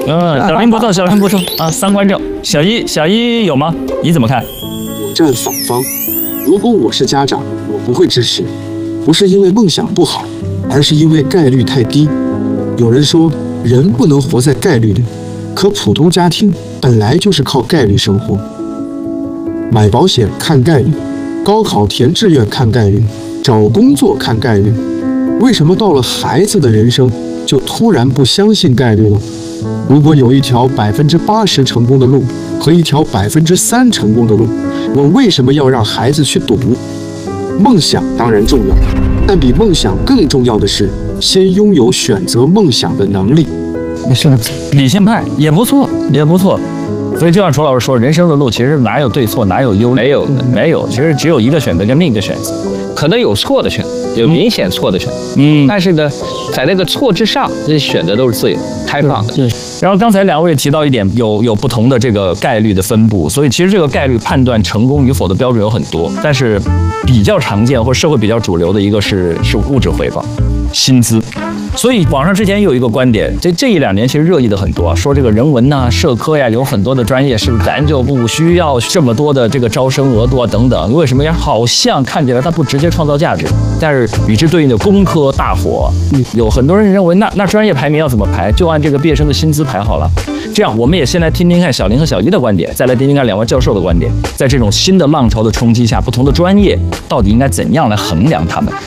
小林不错，小林不错啊，三观正。小一有吗？你怎么看？ 我站反方。如果我是家长，我不会支持，不是因为梦想不好，而是因为概率太低。有人说人不能活在概率里，可普通家庭本来就是靠概率生活。买保险看概率，高考填志愿看概率，找工作看概率。为什么到了孩子的人生就突然不相信概率了？如果有一条80%成功的路和一条3%成功的路，我为什么要让孩子去赌？梦想当然重要，但比梦想更重要的是先拥有选择梦想的能力。 没事，理性派也不错，也不错。所以就像楚老师说，人生的路其实哪有对错，哪有优劣？没有，其实只有一个选择跟另一个选择， 可能有错的选择，有明显错的选择。但是呢，在那个错之上，这些选择都是自由开放的。 然后刚才两位提到一点，有不同的这个概率的分布，所以其实这个概率判断成功与否的标准有很多，但是比较常见或社会比较主流的一个是物质回报，薪资。所以网上之前有一个观点，这一两年其实热议的很多，说这个人文呐、社科呀，有很多的专业是不是咱就不需要这么多的这个招生额度啊等等？为什么呀？好像看起来它不直接创造价值，但是与之对应的工科大火，有很多人认为那专业排名要怎么排？就按这个毕业生的薪资排好了。这样，我们也先来听听看小林和小一的观点，再来听听看两位教授的观点。在这种新的浪潮的冲击下，不同的专业到底应该怎样来衡量他们？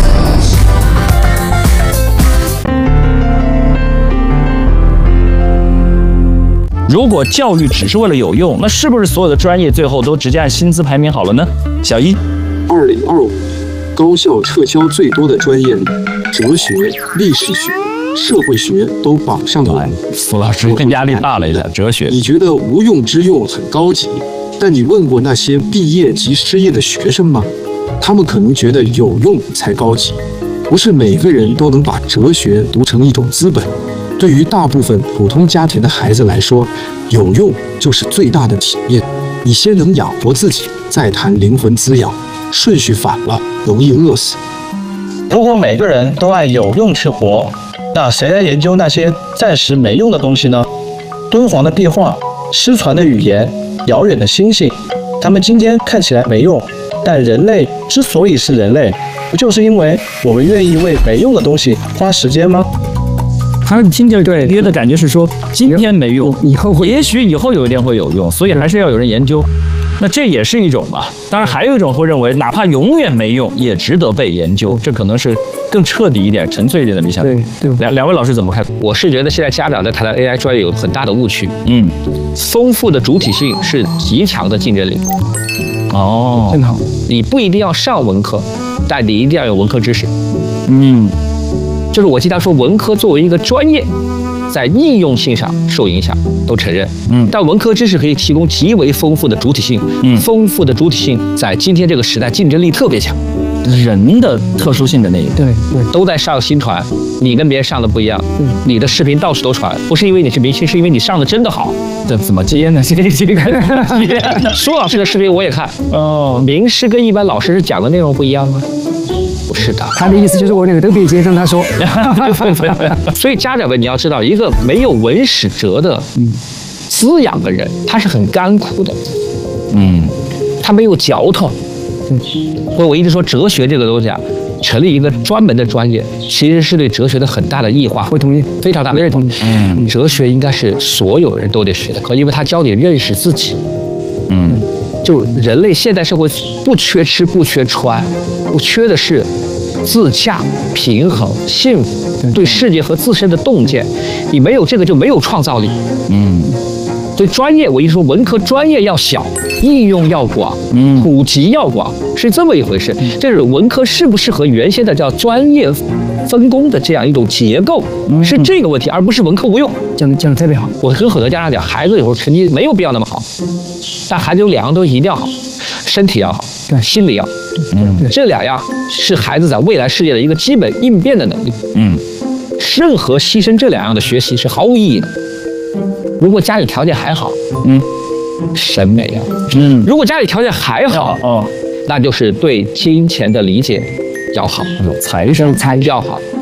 如果教育只是为了有用，那是不是所有的专业最后都直接按薪资排名好了呢？小一 ，2025高校撤销最多的专业里，哲学、历史学、社会学都榜上了。 苏老师更压力大了一点，哲学。 你觉得无用之用很高级，但你问过那些毕业及失业的学生吗？他们可能觉得有用才高级。不是每个人都能把哲学读成一种资本。对于大部分普通家庭的孩子来说，有用就是最大的体面。你先能养活自己，再谈灵魂滋养，顺序反了，容易饿死。 如果每个人都按有用去活，那谁来研究那些暂时没用的东西呢？敦煌的壁画、失传的语言、遥远的星星，它们今天看起来没用，但人类之所以是人类，不就是因为我们愿意为没用的东西花时间吗？ 他听着约的感觉是说，今天没用，也许以后有一天会有用，所以还是要有人研究。那这也是一种吧。当然，还有一种会认为，哪怕永远没用，也值得被研究。这可能是更彻底一点、沉醉一点的理想。对，两位老师怎么看？ 我是觉得现在家长在谈到 AI 专业有很大的误区。丰富的主体性是极强的竞争力。 哦， 真好。你不一定要上文科，但你一定要有文科知识。就是我经常说，文科作为一个专业，在应用性上受影响，都承认。但文科知识可以提供极为丰富的主体性。丰富的主体性在今天这个时代竞争力特别强。 人的特殊性的那一对，都在上新传，你跟别人上的不一样。你的视频到处都传，不是因为你是明星，是因为你上的真的好。 这怎么接呢？ 苏老师的视频我也看。名师跟一般老师讲的内容不一样吗？不是的， 他的意思就是我那个都别接上他说。 所以家长们你要知道，一个没有文史哲的滋养的人，他是很干枯的。他没有嚼头。所以我一直说哲学这个东西啊，成立一个专门的专业，其实是对哲学的很大的异化。 我同意， 非常大的认同。哲学应该是所有人都得学的课，因为它教你认识自己。就人类现代社会不缺吃不缺穿，不缺的是自洽、平衡、幸福，对世界和自身的洞见。你没有这个就没有创造力。所以专业，我一说文科专业要小，应用要广，普及要广，是这么一回事。这是文科适不适合原先的叫专业分工的这样一种结构，是这个问题，而不是文科无用。 讲得特别好。 我跟很多家长讲，孩子有时候成绩没有必要那么好，但孩子有两样东西一定要好，身体要好，心理要好。这两样是孩子在未来世界的一个基本应变的能力。任何牺牲这两样的学习是毫无意义的。如果家里条件还好，审美啊，如果家里条件还好，那就是对金钱的理解要好， 财商要好，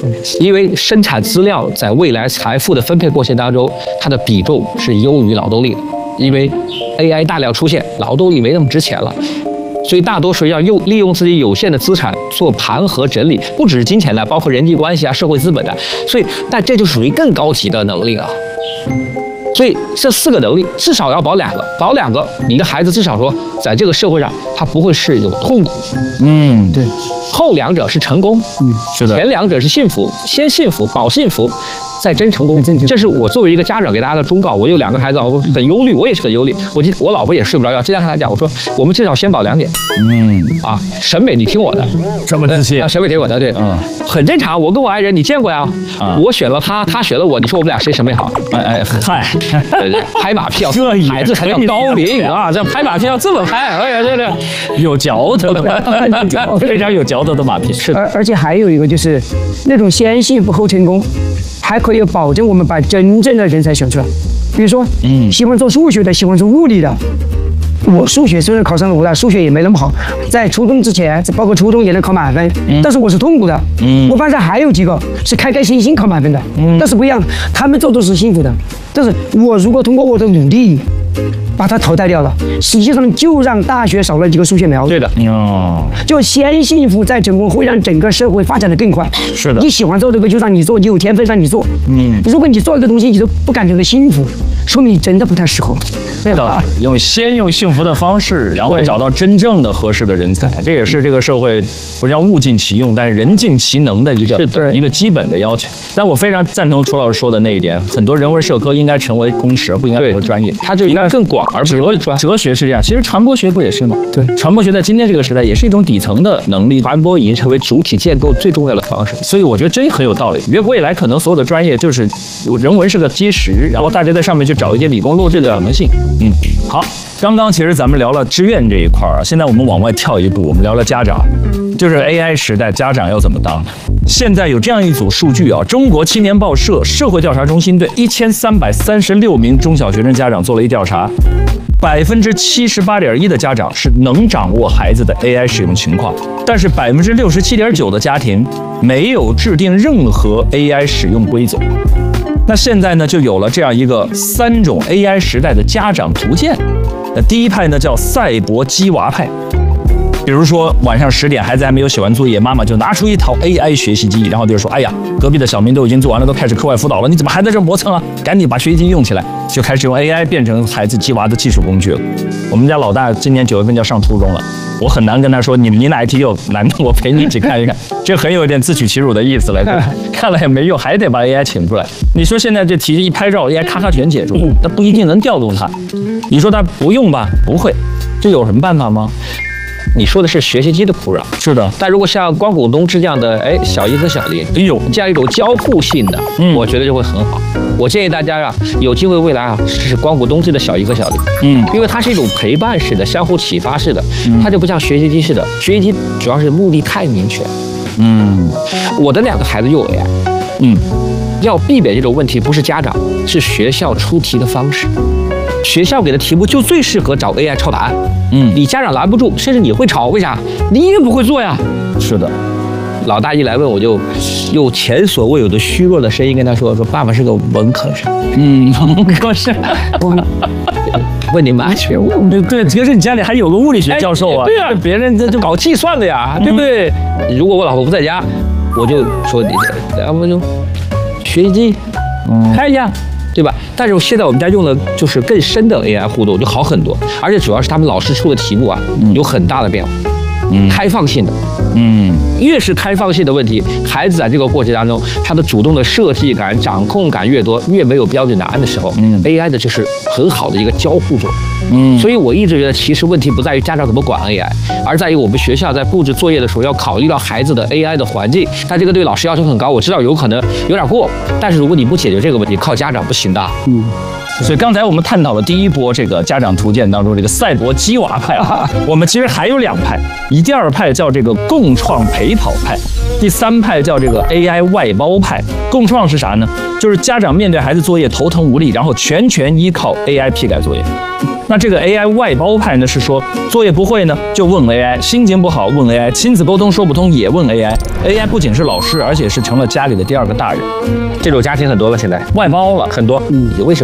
因为生产资料在未来财富的分配过程当中，它的比重是优于劳动力的，因为 AI 大量出现，劳动力没那么值钱了。所以大多数要利用自己有限的资产做盘核整理，不只是金钱的，包括人际关系啊、社会资本的。所以，但这就属于更高级的能力了。所以这4个能力至少要保2个，保2个，你的孩子至少说在这个社会上他不会是有痛苦。 对， 后2者是成功， 是的， 前2者是幸福，先幸福保幸福，再真成功。这是我作为一个家长给大家的忠告。我有2个孩子，我很忧虑，我也是很忧虑。我老婆也睡不着觉，经常跟她讲，我说我们至少先保2点。审美你听我的， 这么自信审美听我的，对，很正常。我跟我爱人你见过呀？我选了他，他选了我，你说我们俩谁审美好？ 嗨， 拍马屁要这孩子才叫高明啊！这拍马屁要这么拍，哎呀，这有嚼头的，非常有嚼头的马屁。是的， 而且还有一个就是那种先幸福后成功，还可以保证我们把真正的人才选出来。比如说，喜欢做数学的，喜欢做物理的。我数学虽然考上了5大，数学也没那么好，在初中之前，包括初中也能考满分，但是我是痛苦的。我班上还有几个是开开心心考满分的，但是不一样，他们做都是幸福的。但是我如果通过我的努力把它淘汰掉了，实际上就让大学少了几个数学苗子。 对的， 就先幸福再成功，会让整个社会发展的更快。 是的， 你喜欢做这个就让你做，你有天分让你做。如果你做这个东西你都不感觉到幸福，说明你真的不太适合。 对的，先用幸福的方式，然后找到真正的合适的人才，这也是这个社会不叫物尽其用，但是人尽其能的一个基本的要求。但我非常赞同楚老师说的那一点，很多人文社科应该成为公职，不应该成为专业， 它就应该更广，而不是哲学是这样，其实传播学不也是吗？对，传播学在今天这个时代也是一种底层的能力， 传播已经成为主体建构最重要的方式。 所以我觉得真很有道理。未来可能所有的专业就是人文是个基石，然后大家在上面去找一些理工落这个可能性。好，刚刚其实咱们聊了志愿这一块儿，现在我们往外跳一步，我们聊了家长，就是 AI 时代家长要怎么当。现在有这样一组数据啊，中国青年报社社会调查中心对1336名中小学生家长做了一调查，78.1%的家长是能掌握孩子的 AI 使用情况，但是67.9%的家庭没有制定任何 AI 使用规则。那现在呢，就有了这样一个3种 AI 时代的家长图鉴。那第一派呢叫赛博鸡娃派，比如说晚上10点，孩子还没有写完作业，妈妈就拿出一套 AI 学习机，然后就说：“哎呀，隔壁的小明都已经做完了，都开始课外辅导了，你怎么还在这磨蹭啊？赶紧把学习机用起来！”就开始用 AI 变成孩子鸡娃的技术工具了。我们家老大今年9月份就要上初中了，我很难跟他说：“你哪一题有难的，我陪你一起看一看。”这很有一点自取其辱的意思了。看了也没用，还得把 AI 请出来。你说现在这题一拍照 ，AI 咔咔全解出，那不一定能调动它。你说它不用吧？不会，这有什么办法吗？ 你说的是学习机的苦扰， 是的。 但如果像关谷东这样的，小一和小零，这样一种交互性的，我觉得就会很好。我建议大家有机会未来是关谷东制的小一和小零，因为它是一种陪伴式的、相互启发式的，它就不像学习机似的。学习机主要是目的太明确。我的2个孩子用 AI，要避免这种问题，不是家长，是学校出题的方式。学校给的题目就最适合找 AI 抄答案。你家长拦不住，甚至你会抄，为啥？你也不会做呀。 是的， 老大一来问，我就用前所未有的虚弱的声音跟他说：“爸爸是个文科生。” 文科生， 问你们安全物？ 对，其实你家里还有个物理学教授啊。 对啊，别人这就搞计算的呀，对不对？如果我老婆不在家，我就说你，要不就学习机开一下。对吧？但是现在我们家用的就是更深的 AI 互动，就好很多，而且主要是他们老师出的题目有很大的变化，开放性的，越是开放性的问题，孩子在这个过程当中，他的主动的设计感、掌控感越多，越没有标准答案的时候，AI 的就是很好的一个交互作用。所以我一直觉得，其实问题不在于家长怎么管 AI， 而在于我们学校在布置作业的时候要考虑到孩子的 AI 的环境。但这个对老师要求很高，我知道有可能有点过，但是如果你不解决这个问题，靠家长不行的。 所以刚才我们探讨了第一波这个家长图鉴当中这个赛博鸡娃派我们其实还有2派，第2派叫这个共创陪跑派，第3派叫这个 AI 外包派。共创是啥呢？ 就是家长面对孩子作业头疼无力，然后全权依靠 AI 批改作业。那这个 AI 外包派呢，是说作业不会呢就问 AI， 心情不好问 AI， 亲子沟通说不通也问 AI。AI 不仅是老师，而且是成了家里的第二个大人。 这种家庭很多了，现在外包了很多。为什么？